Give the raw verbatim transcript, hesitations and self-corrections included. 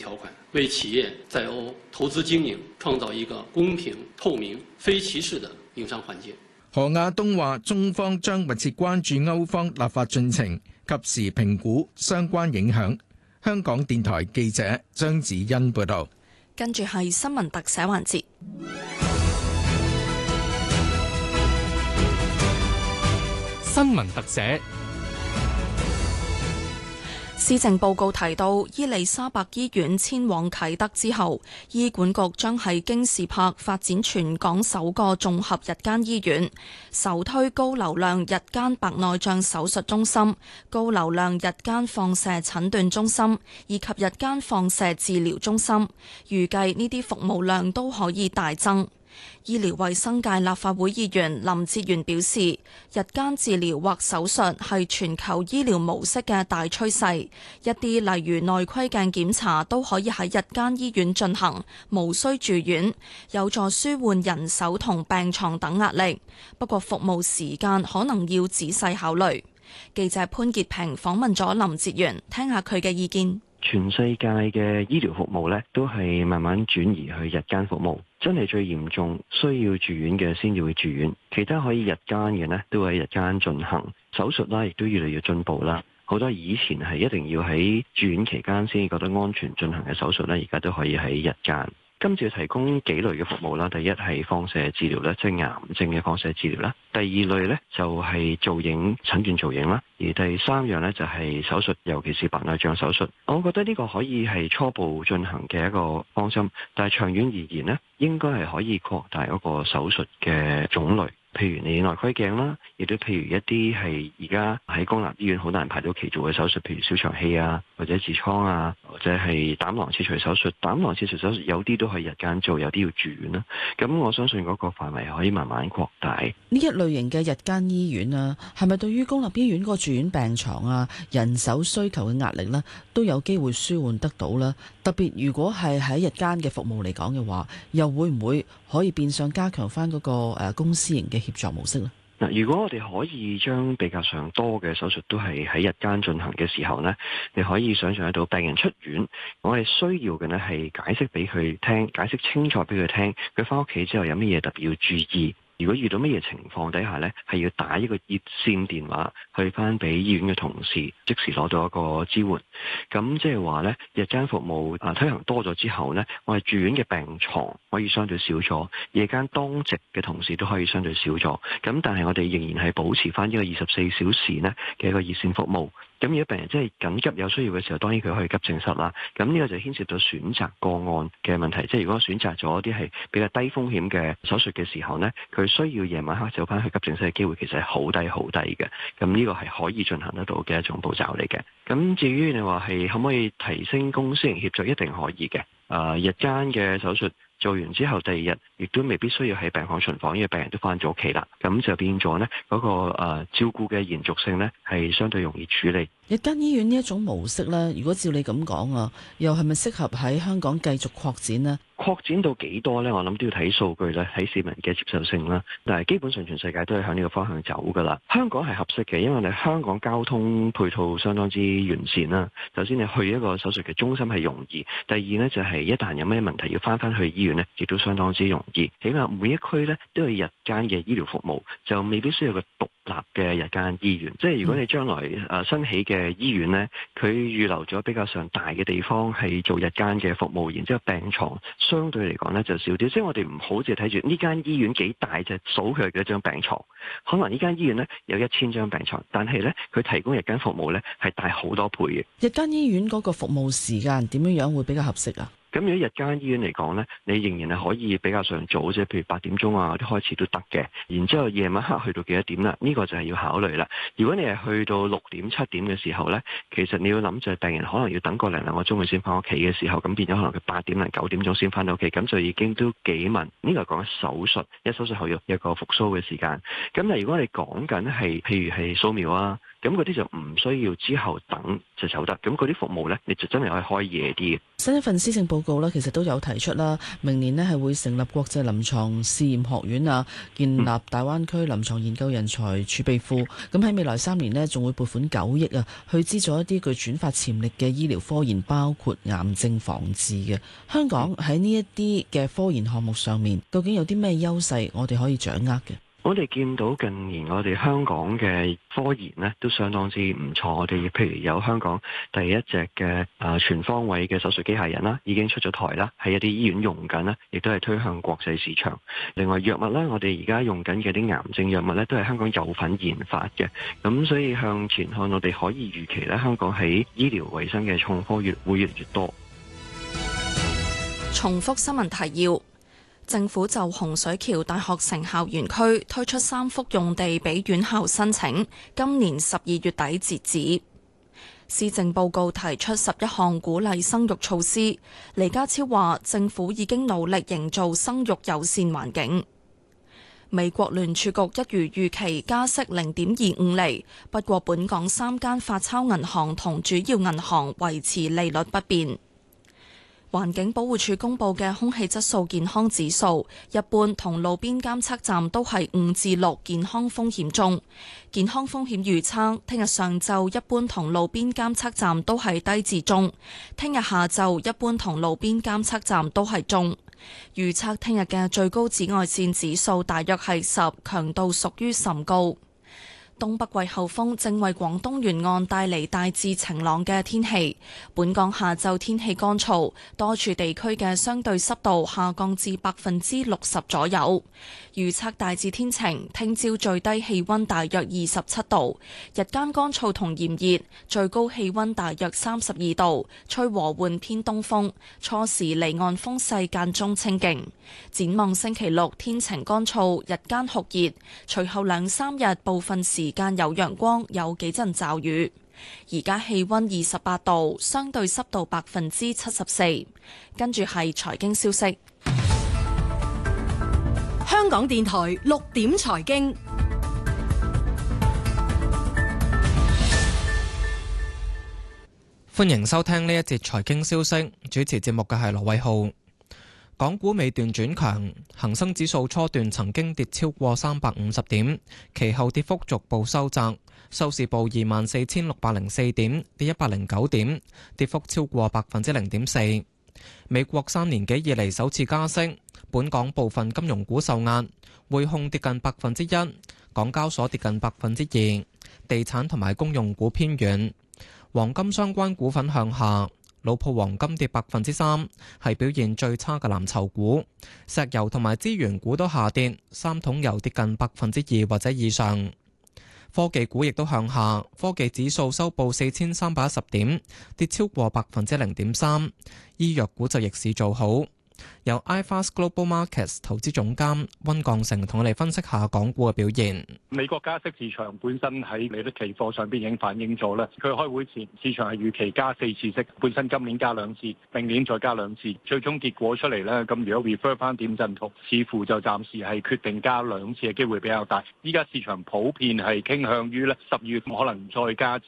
條款，為企業在歐投資經營創造一個公平、透明、非歧視的營商環境。 何亞東話：中方將密切關注歐方立法進程，及時評估相關影響。香港電台記者張子欣報道。 跟住係新聞特寫環節。 新聞特寫。 施政報告提到，伊利沙伯醫院遷往啟德之後，醫管局將喺京士柏發展全港首個綜合日間醫院，首推高流量日間白內障手術中心、高流量日間放射診斷中心以及日間放射治療中心，預計呢啲服務量都可以大增。醫療衛生界立法會議員林哲玄表示，日間治療或手術係全球醫療模式嘅大趨勢，一啲例如內窺鏡檢查都可以喺日間醫院進行，無需住院，有助舒緩人手同病床等壓力。不過服務時間可能要仔細考慮。記者潘潔平訪問咗林哲玄，聽下佢嘅意見。 全世界嘅醫療服務咧，都係慢慢轉移去日間服務。真係最嚴重需要住院嘅先至會住院，其他可以日間嘅呢都喺日間進行。手術啦，亦都越嚟越進步啦。好多以前係一定要喺住院期間先覺得安全進行嘅手術咧，而家都可以喺日間。今次提供幾類嘅服務啦，第一係放射治療咧，即係癌症嘅放射治療啦；第二類咧就係造影診斷造影啦；而第三樣咧就係手術，尤其是白內障手術。我覺得呢個可以係初步進行嘅一個方針，但係長遠而言咧，應該係可以擴大嗰個手術嘅種類。譬如你內窺鏡啦，亦都譬如一啲係而家喺公立醫院好難排到期做嘅手術，譬如小腸氣啊，或者痔瘡啊，或者係膽囊切除手術。膽囊切除手術有啲都係日間做，有啲要住院啦。咁我相信嗰個範圍可以慢慢擴大。 呢一類型嘅日間醫院啊，係咪對於公立醫院個住院病床啊、人手需求嘅壓力呢，都有機會舒緩得到啦？特別如果係喺日間嘅服務嚟講嘅話，又會唔會可以變相加強翻嗰個誒公私營嘅協作模式呢？ 嗱，如果我哋可以將比較上多嘅手術都係喺日間進行嘅時候呢，你可以想象得到病人出院，我哋需要嘅呢係解釋俾佢聽，解釋清楚俾佢聽，佢翻屋企之後有乜嘢特別要注意。如果遇到乜嘢情況底下呢，係要打一個熱線電話去翻俾醫院嘅同事，即時攞到一個支援。咁即係話呢，日間服務啊推行多咗之後呢，我哋住院嘅病床可以相對少咗，夜間當值嘅同事都可以相對少咗。咁但係我哋仍然係保持翻呢個二十四小時呢嘅一個熱線服務。咁如果病人真係緊急有需要嘅時候，當然佢可以急症室啦。咁呢個就牽涉到選擇個案嘅問題，即係如果選擇咗啲係比較低風險嘅手術嘅時候呢，佢需要夜晚黑走翻去急症室嘅機會其實係好低好低嘅。咁呢個係可以進行得到嘅一種步驟嚟嘅。咁至於你話係可唔可以提升公私營協作，一定可以嘅。啊、呃，日間嘅手術做完之後，第二日亦都未必需要喺病房巡房，因為病人都翻咗屋企啦，咁就變咗呢嗰、那個誒、呃、照顧嘅延續性呢係相對容易處理。 日間醫院呢一種模式呢，如果照你咁講啊，又係咪適合喺香港繼續擴展呢？ 擴展到幾多呢？我諗都要睇數據咧，睇市民嘅接受性啦。但係基本上全世界都係向呢個方向走噶啦。香港係合適嘅，因為你香港交通配套相當之完善啦。首先你去一個手術嘅中心係容易，第二呢就係、是、一旦有咩問題要翻翻去醫院呢，亦都相當之容易。起碼每一區呢都有日間嘅醫療服務，就未必需要個獨立嘅日間醫院。即係如果你將來誒、呃、新起嘅醫院呢，佢預留咗比較上大嘅地方係做日間嘅服務，然之後病床相對嚟講咧就少啲，即係我哋唔好淨係睇住呢間醫院幾大，就數佢有幾多張病床。可能呢間醫院咧有一千張病床，但係咧佢提供日間服務咧係大好多倍嘅。 日間醫院嗰個服務時間點樣樣會比較合適啊？ 咁如果日間醫院嚟講呢，你仍然係可以比較上早，即係譬如八點鐘啊啲開始都得嘅。然之後夜晚黑去到幾多點啦？呢個就係要考慮啦。如果你係去到六點七點嘅時候呢，其實你要諗就係病人可能要等個零兩個鐘佢先翻屋企嘅時候，咁變咗可能佢八點零九點鐘先翻到屋企，咁就已經都幾問。呢個係講緊手術，一手術後要有個復甦嘅時間。咁但如果你講緊係譬如係掃描啊、 咁嗰啲就唔需要之後等就走得。咁嗰啲服務呢，你就真係可以開夜啲嘅。 新一份施政報告呢，其實都有提出啦，明年呢係會成立國際臨床試驗學院啊，建立大灣區臨床研究人才儲備庫。咁喺未來三年呢，仲會撥款九億啊，去資助一啲具轉發潛力嘅醫療科研，包括癌症防治嘅。香港喺呢一啲嘅科研項目上面，究竟有啲咩優勢我哋可以掌握嘅？ 我哋見到近年我哋香港嘅科研呢都相當之唔錯。我哋譬如有香港第一隻嘅啊全方位嘅手術機械人啦，已經出咗台啦，喺一啲醫院用緊啦，亦都係推向國際市場。另外藥物呢，我哋而家用緊嘅啲癌症藥物呢，都係香港有份研發嘅。咁所以向前看，我哋可以預期呢，香港喺醫療衛生嘅創科越會越嚟越多。 重複新聞提要。政府就洪水橋大學城校園區推出三幅用地俾院校申請，今年十二月底截止。施政報告提出十一項鼓勵生育措施，李家超話政府已經努力營造生育友善環境。美國聯儲局一如預期加息零點二五厘，不過本港三間發鈔銀行同主要銀行維持利率不變。環境保護署公布嘅空氣質素健康指數，一般同路邊監測站都係五至六，健康風險中。健康風險預測，聽日上晝一般同路邊監測站都係低至中，聽日下晝一般同路邊監測站都係中。預測聽日嘅最高紫外線指數大約係十，強度屬於甚高。東北季候風正為廣東沿岸帶嚟大致晴朗嘅天氣，本港下晝天氣乾燥，多處地區嘅相對濕度下降至百分之六十左右。預測大致天晴，聽朝最低氣溫大約二十七度，日間乾燥同炎熱，最高氣溫大約三十二度，吹和緩偏東風，初時離岸風勢間中清勁。展望星期六天晴乾燥，日間酷熱，隨後兩三日部分時間有陽光，有幾陣驟雨。而家氣溫二十八度，相對濕度百分之七十四。跟住係財經消息。 香港電台六點財經， 歡迎收聽呢一節財經消息。主持節目嘅係羅偉浩。港股尾段轉強，恒生指數初段曾經跌超過三百五十點，其後跌幅逐步收窄，收市報二萬四千六百零四點，跌一百零九點，跌幅超過百分之零點四。美國三年幾以嚟首次加息，本港部分金融股受壓，匯控跌近百分之一，港交所跌近百分之二，地產同埋公用股偏軟，黃金相關股份向下。老鋪黃金跌百分之三，係表現最差嘅藍籌股。石油同埋資源股都下跌，三桶油跌近百分之二或者以上。科技股亦都向下，科技指數收報四千三百一十點，跌超過百分之零點三。醫藥股就逆市做好。由 iFast Global Markets 投資總監溫鋼成同我哋分析下港股嘅表現。 美國加息市場本身喺利率期貨上邊已經反映咗啦。佢開會前市場係預期加四次息，本身今年加兩次，明年再加兩次，最終結果出嚟咧，咁如果 refer 翻點陣圖，似乎就暫時係決定加兩次嘅機會比較大。依家市場普遍係傾向於咧十二月可能再加。